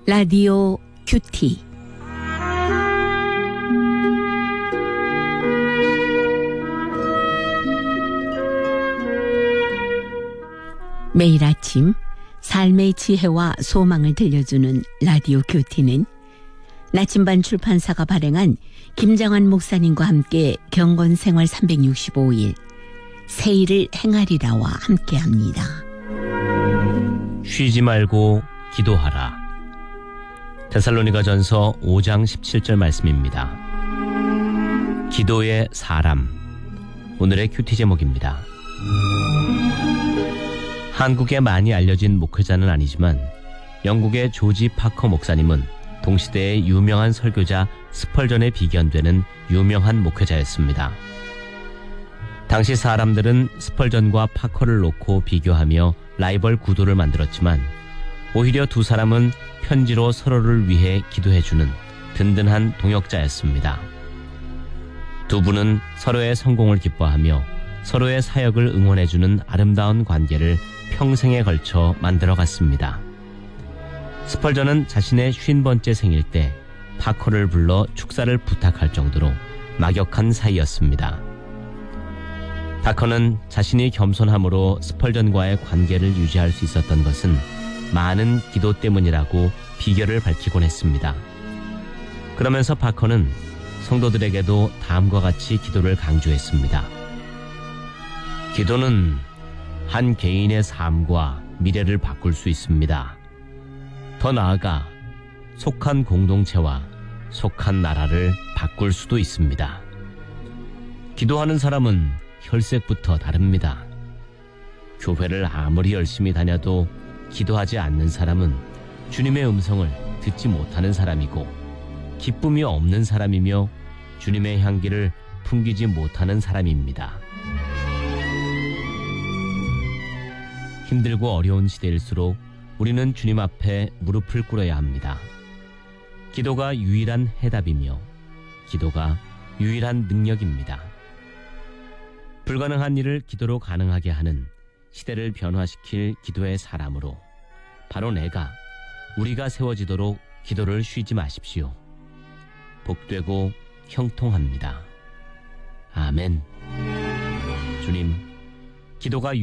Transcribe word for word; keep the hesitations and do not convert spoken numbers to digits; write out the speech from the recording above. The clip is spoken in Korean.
라디오 큐티. 매일 아침 삶의 지혜와 소망을 들려주는 라디오 큐티는 나침반 출판사가 발행한 김정환 목사님과 함께 경건생활 삼백육십오 일 새 일을 행하리라와 함께합니다. 쉬지 말고 기도하라. 데살로니가전서 오 장 십칠 절 말씀입니다. 기도의 사람. 오늘의 큐티 제목입니다. 한국에 많이 알려진 목회자는 아니지만 영국의 조지 파커 목사님은 동시대의 유명한 설교자 스펄전에 비견되는 유명한 목회자였습니다. 당시 사람들은 스펄전과 파커를 놓고 비교하며 라이벌 구도를 만들었지만 오히려 두 사람은 편지로 서로를 위해 기도해주는 든든한 동역자였습니다. 두 분은 서로의 성공을 기뻐하며 서로의 사역을 응원해주는 아름다운 관계를 평생에 걸쳐 만들어갔습니다. 스펄전은 자신의 쉰 번째 생일 때 파커를 불러 축사를 부탁할 정도로 막역한 사이였습니다. 파커는 자신이 겸손함으로 스펄전과의 관계를 유지할 수 있었던 것은 많은 기도 때문이라고 비결을 밝히곤 했습니다. 그러면서 파커는 성도들에게도 다음과 같이 기도를 강조했습니다. 기도는 한 개인의 삶과 미래를 바꿀 수 있습니다. 더 나아가 속한 공동체와 속한 나라를 바꿀 수도 있습니다. 기도하는 사람은 혈색부터 다릅니다. 교회를 아무리 열심히 다녀도 기도하지 않는 사람은 주님의 음성을 듣지 못하는 사람이고 기쁨이 없는 사람이며 주님의 향기를 풍기지 못하는 사람입니다. 힘들고 어려운 시대일수록 우리는 주님 앞에 무릎을 꿇어야 합니다. 기도가 유일한 해답이며 기도가 유일한 능력입니다. 불가능한 일을 기도로 가능하게 하는 시대를 변화시킬 기도의 사람으로 바로 내가, 우리가 세워지도록 기도를 쉬지 마십시오. 복되고 형통합니다. 아멘. 주님, 기도가